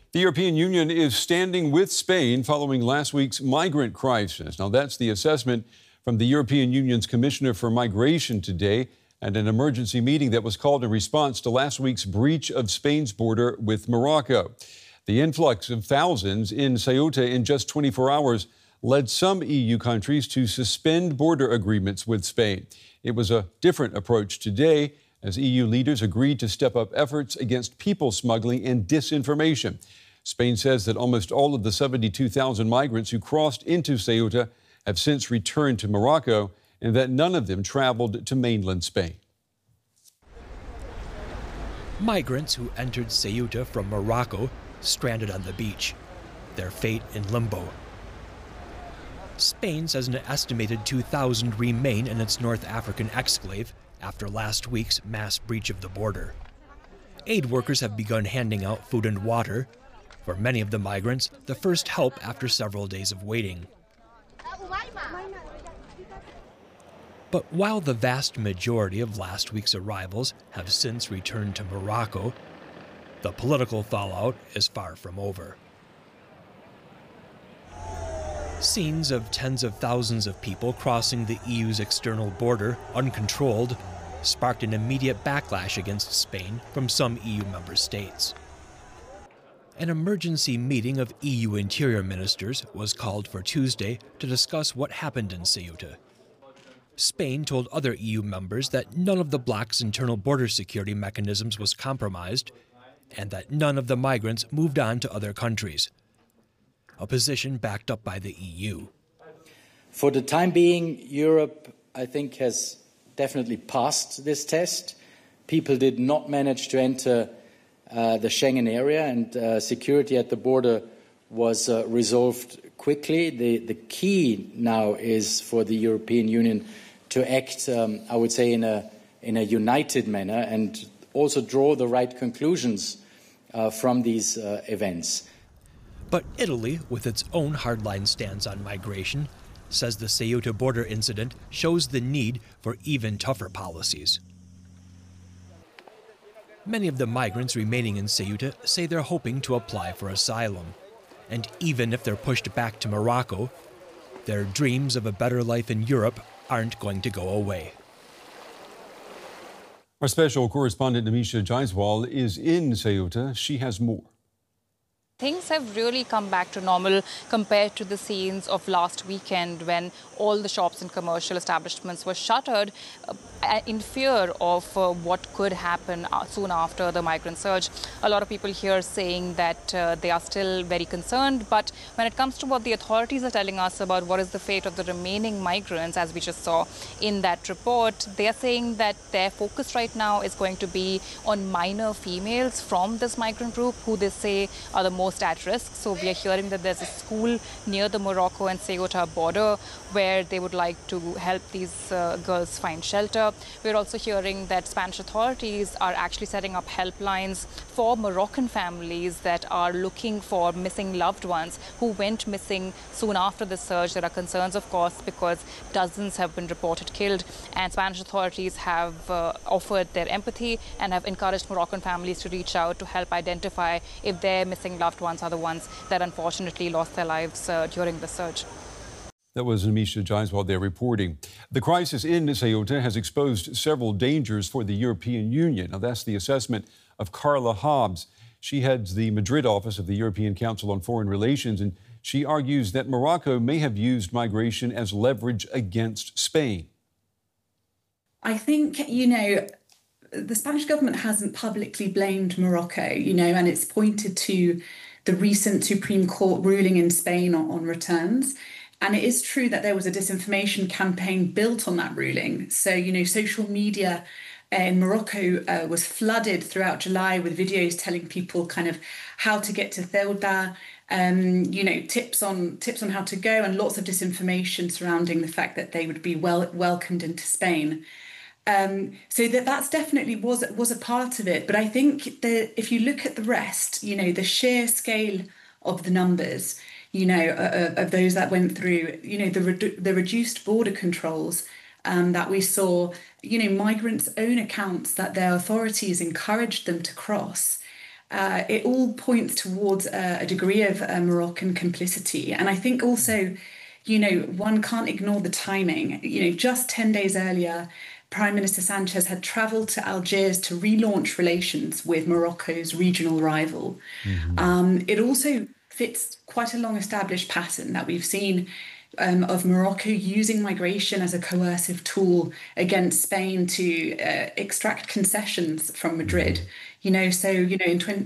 The European Union is standing with Spain following last week's migrant crisis. Now, that's the assessment from the European Union's Commissioner for Migration today at an emergency meeting that was called in response to last week's breach of Spain's border with Morocco. The influx of thousands in Ceuta in just 24 hours led some EU countries to suspend border agreements with Spain. It was a different approach today as EU leaders agreed to step up efforts against people smuggling and disinformation. Spain says that almost all of the 72,000 migrants who crossed into Ceuta have since returned to Morocco and that none of them traveled to mainland Spain. Migrants who entered Ceuta from Morocco stranded on the beach, their fate in limbo. Spain says an estimated 2,000 remain in its North African exclave after last week's mass breach of the border. Aid workers have begun handing out food and water. For many of the migrants, the first help after several days of waiting. But while the vast majority of last week's arrivals have since returned to Morocco, the political fallout is far from over. Scenes of tens of thousands of people crossing the EU's external border uncontrolled sparked an immediate backlash against Spain from some EU member states. An emergency meeting of EU interior ministers was called for Tuesday to discuss what happened in Ceuta. Spain told other EU members that none of the bloc's internal border security mechanisms was compromised and that none of the migrants moved on to other countries, a position backed up by the EU. For the time being, Europe, I think, has definitely passed this test. People did not manage to enter the Schengen area, and security at the border was resolved quickly. The key now is for the European Union to act, I would say, in a united manner and also draw the right conclusions from these events. But Italy, with its own hardline stance on migration, says the Ceuta border incident shows the need for even tougher policies. Many of the migrants remaining in Ceuta say they're hoping to apply for asylum. And even if they're pushed back to Morocco, their dreams of a better life in Europe aren't going to go away. Our special correspondent Amisha Jaiswal is in Ceuta. She has more. Things have really come back to normal compared to the scenes of last weekend when all the shops and commercial establishments were shuttered in fear of what could happen soon after the migrant surge. A lot of people here saying that they are still very concerned, but when it comes to what the authorities are telling us about what is the fate of the remaining migrants, as we just saw in that report, they are saying that their focus right now is going to be on minor females from this migrant group who they say are the most at risk. So we are hearing that there's a school near the Morocco and Ceuta border where they would like to help these girls find shelter. We're also hearing that Spanish authorities are actually setting up helplines for Moroccan families that are looking for missing loved ones who went missing soon after the surge. There are concerns, of course, because dozens have been reported killed, and Spanish authorities have offered their empathy and have encouraged Moroccan families to reach out to help identify if their missing loved ones are the ones that unfortunately lost their lives during the surge. That was Amisha Jaiswal there reporting. The crisis in Ceuta has exposed several dangers for the European Union. Now, that's the assessment of Carla Hobbs. She heads the Madrid office of the European Council on Foreign Relations, and she argues that Morocco may have used migration as leverage against Spain. I think, the Spanish government hasn't publicly blamed Morocco, and it's pointed to the recent Supreme Court ruling in Spain on returns. And it is true that there was a disinformation campaign built on that ruling. So, social media in Morocco was flooded throughout July with videos telling people kind of how to get to Ceuta, tips on how to go, and lots of disinformation surrounding the fact that they would be welcomed into Spain. So that's definitely was a part of it. But I think that if you look at the rest, the sheer scale of the numbers, of those that went through, the reduced border controls that we saw, migrants' own accounts that their authorities encouraged them to cross. it all points towards a degree of Moroccan complicity. And I think also, one can't ignore the timing. Just 10 days earlier, Prime Minister Sanchez had travelled to Algiers to relaunch relations with Morocco's regional rival. It also fits quite a long-established pattern that we've seen of Morocco using migration as a coercive tool against Spain to extract concessions from Madrid. In